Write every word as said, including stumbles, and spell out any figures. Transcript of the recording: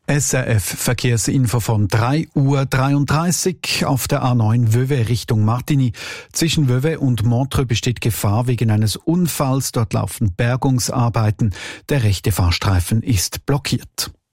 S R F Verkehrsinfo von drei Uhr dreiunddreißig auf der A neun Vevey Richtung Martigny. Zwischen Vevey und Montreux besteht Gefahr wegen eines Unfalls. Dort laufen Bergungsarbeiten. Der rechte Fahrstreifen ist blockiert.